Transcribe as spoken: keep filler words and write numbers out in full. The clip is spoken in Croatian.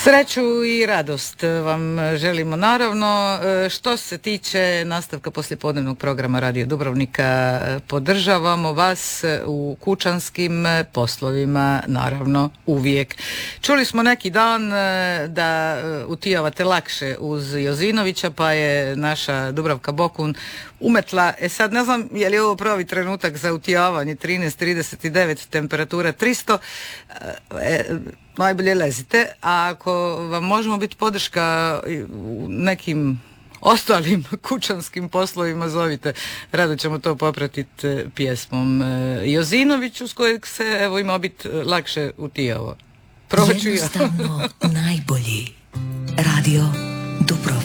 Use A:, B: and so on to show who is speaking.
A: Sreću i radost vam želimo naravno. Što se tiče nastavka poslijepodnevnog programa Radio Dubrovnika, podržavamo vas u kućanskim poslovima naravno uvijek. Čuli smo neki dan da utijavate lakše uz Jozinovića, pa je naša Dubravka Bokun umetla, e sad ne znam je li ovo pravi trenutak za utijavanje, trinaest trideset devet, temperatura tristo, e, najbolje lezite, a ako vam možemo biti podrška u nekim ostalim kućanskim poslovima, zovite, rado ćemo to popratiti pjesmom Jozinoviću, s kojeg se evo ima biti lakše utijavo. Proću ja.
B: Jednostavno najbolji Radio Dubrovnik.